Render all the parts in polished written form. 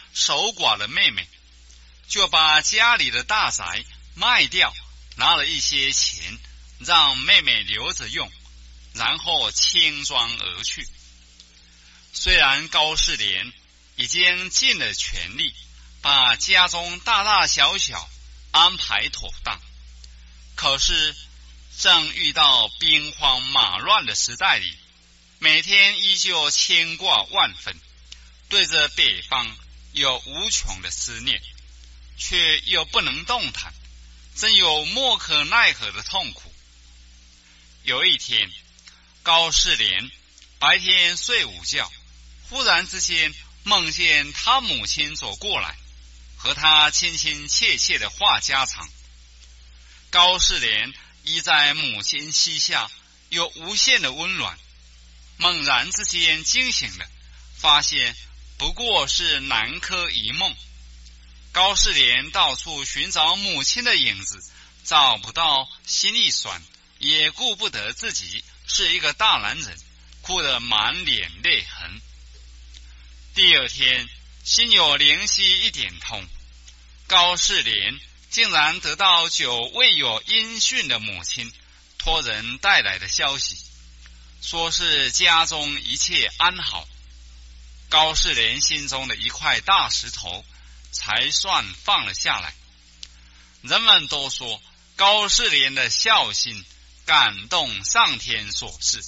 守寡的妹妹，就把家里的大宅卖掉，拿了一些钱让妹妹留着用，然后轻装而去。虽然高士廉已经尽了全力，把家中大大小小安排妥当，可是正遇到兵荒马乱的时代里，每天依旧牵挂万分，对着北方有无穷的思念，却又不能动弹，真有莫可奈何的痛苦。有一天，高士廉白天睡午觉，忽然之间梦见他母亲走过来，和他亲亲切切的话家常。高士廉依在母亲膝下，有无限的温暖，猛然之间惊醒了，发现不过是南柯一梦。高士廉到处寻找母亲的影子，找不到，心一酸，也顾不得自己是一个大男人，哭得满脸泪痕。第二天，心有灵犀一点通，高士廉竟然得到久未有音讯的母亲托人带来的消息，说是家中一切安好。高士廉心中的一块大石头才算放了下来。人们都说高士廉的孝心感动上天所赐。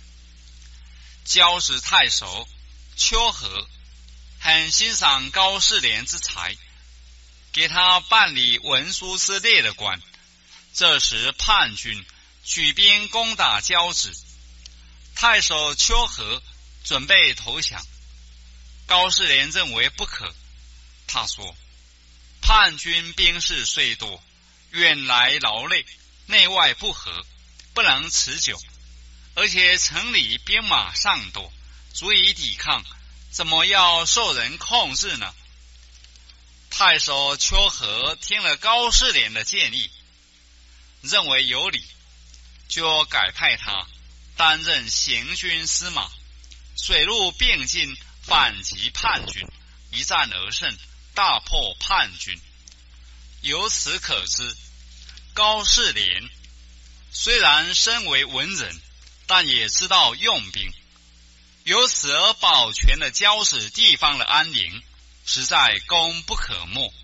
交趾太守丘和很欣赏高士廉之才，给他办理文书之类的官。这时叛军举兵攻打交趾，太守丘和准备投降，高士廉认为不可。他说，叛军兵士虽多，远来劳累，内外不和，不能持久，而且城里兵马尚多，足以抵抗，怎么要受人控制呢？太守丘和听了高士廉的建议，认为有理，就改派他担任行军司马，水陆并进，反击叛军，一战而胜，大破叛军。由此可知，高士廉虽然身为文人，但也知道用兵，由此而保全了交趾地方的安宁，实在功不可没。